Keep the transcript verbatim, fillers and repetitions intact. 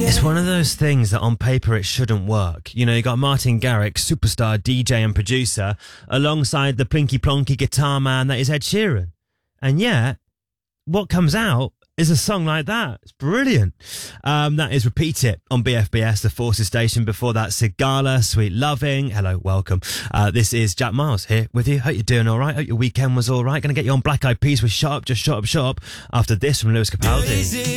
It's one of those things that on paper it shouldn't work. You know, you got Martin Garrix, superstar D J and producer, alongside the plinky plonky guitar man that is Ed Sheeran. And yet, what comes out is a song like that. It's brilliant. Um, that is Repeat It on B F B S, the Forces station. Before that, Sigala, Sweet Loving. Hello, welcome. Uh, this is Jack Miles here with you. Hope you're doing all right. Hope your weekend was all right. Going to get you on Black Eyed Peas with Shut Up, Just Shut Up, Shut Up after this from Lewis Capaldi.